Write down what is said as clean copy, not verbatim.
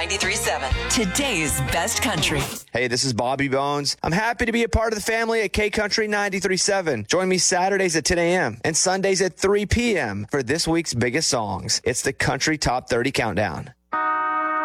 93.7. Today's best country. Hey, this is Bobby Bones. I'm happy to be a part of the family at K Country 93.7. Join me Saturdays at 10 a.m. and Sundays at 3 p.m. for this week's biggest songs. It's the Country Top 30 Countdown.